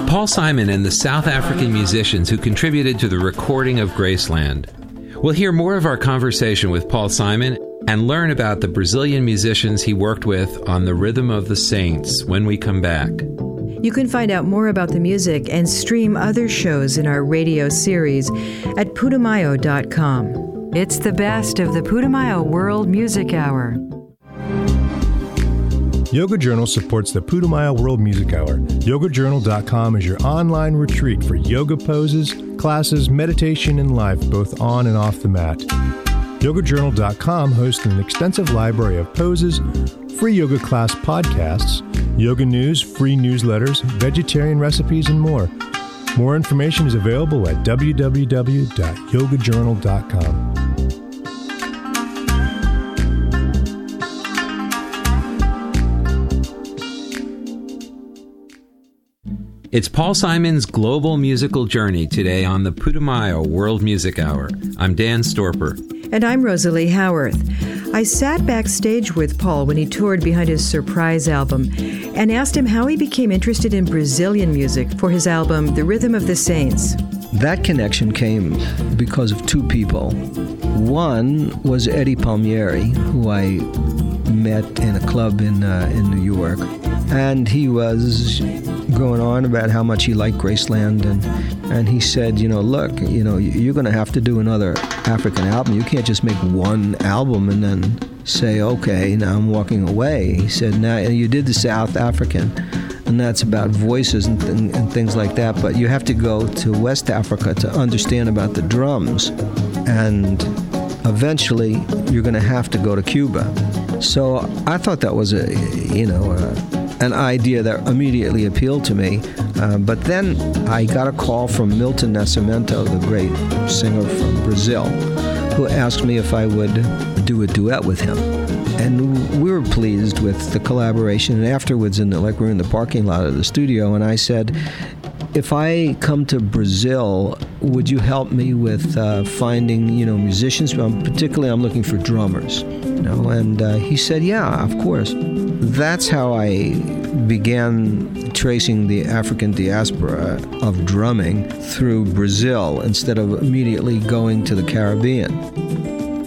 Paul Simon and the South African musicians who contributed to the recording of Graceland. We'll hear more of our conversation with Paul Simon and learn about the Brazilian musicians he worked with on The Rhythm of the Saints when we come back. You can find out more about the music and stream other shows in our radio series at putumayo.com. It's the best of the Putumayo World Music Hour. Yoga Journal supports the Putumayo World Music Hour. YogaJournal.com is your online retreat for yoga poses, classes, meditation, and life, both on and off the mat. YogaJournal.com hosts an extensive library of poses, free yoga class podcasts, yoga news, free newsletters, vegetarian recipes, and more. More information is available at www.yogajournal.com. It's Paul Simon's global musical journey today on the Putumayo World Music Hour. I'm Dan Storper. And I'm Rosalie Howarth. I sat backstage with Paul when he toured behind his surprise album and asked him how he became interested in Brazilian music for his album, The Rhythm of the Saints. That connection came because of two people. One was Eddie Palmieri, who I met in a club in New York. And he was going on about how much he liked Graceland, and he said, look, you're going to have to do another African album. You can't just make one album and then say, okay, now I'm walking away. He said, now you did the South African, and that's about voices and things like that, but you have to go to West Africa to understand about the drums, and eventually you're going to have to go to Cuba. So I thought that was an idea that immediately appealed to me. But then I got a call from Milton Nascimento, the great singer from Brazil, who asked me if I would do a duet with him. And we were pleased with the collaboration. And afterwards, we were in the parking lot of the studio, and I said, if I come to Brazil, would you help me with finding, musicians? Particularly, I'm looking for drummers. And he said, yeah, of course. That's how I began tracing the African diaspora of drumming through Brazil instead of immediately going to the Caribbean.